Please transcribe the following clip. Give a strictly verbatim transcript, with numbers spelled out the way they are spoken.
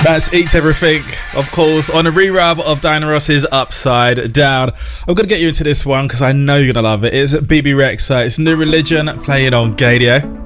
That's Eats Everything, of course, on a re-rub of Diana Ross's Upside Down. I'm going to get you into this one because I know you're going to love it. It's Bebe Rexha. It's New Religion playing on Gaydio.